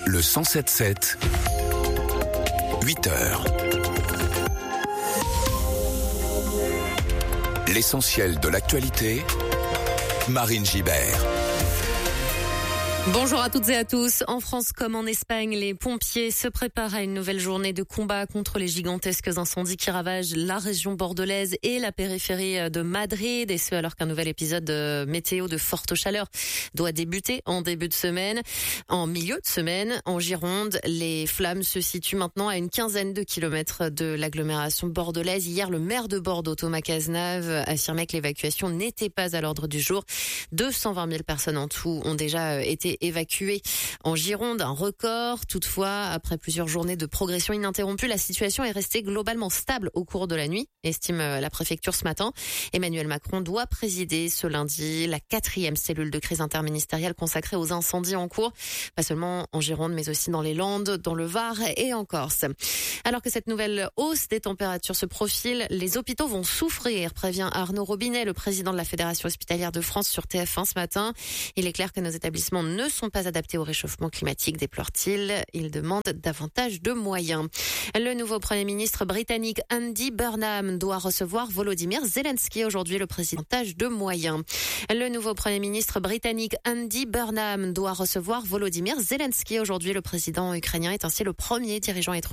Le 107.7, 8h. L'essentiel de l'actualité, Marine Gibert. Bonjour à toutes et à tous. En France comme en Espagne, les pompiers se préparent à une nouvelle journée de combat contre les gigantesques incendies qui ravagent la région bordelaise et la périphérie de Madrid. Et ce, alors qu'un nouvel épisode météo de forte chaleur doit débuter en début de semaine. En milieu de semaine, en Gironde, les flammes se situent maintenant à une quinzaine de kilomètres de l'agglomération bordelaise. Hier, le maire de Bordeaux, Thomas Cazenave, affirmait que l'évacuation n'était pas à l'ordre du jour. 220 000 personnes en tout ont déjà été évacués en Gironde, un record. Toutefois, après plusieurs journées de progression ininterrompue, la situation est restée globalement stable au cours de la nuit, estime la préfecture ce matin. Emmanuel Macron doit présider ce lundi la 4e cellule de crise interministérielle consacrée aux incendies en cours, pas seulement en Gironde, mais aussi dans les Landes, dans le Var et en Corse. Alors que cette nouvelle hausse des températures se profile, les hôpitaux vont souffrir, prévient Arnaud Robinet, le président de la Fédération hospitalière de France sur TF1 ce matin. Il est clair que nos établissements ne sont pas adaptés au réchauffement climatique, déplore-t-il. Il demande davantage de moyens. Le nouveau Premier ministre britannique Andy Burnham doit recevoir Volodymyr Zelensky aujourd'hui, le président. Davantage de moyens. Le nouveau Premier ministre britannique Andy Burnham doit recevoir Volodymyr Zelensky aujourd'hui, le président ukrainien est ainsi le premier dirigeant étranger